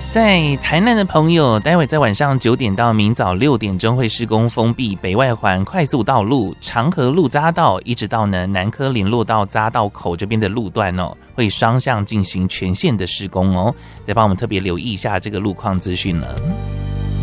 在台南的朋友，待会在晚上9点到明早6点钟会施工封闭北外环快速道路长河路匝道，一直到南科联络道匝道口这边的路段哦，会双向进行全线的施工哦，再帮我们特别留意一下这个路况资讯了。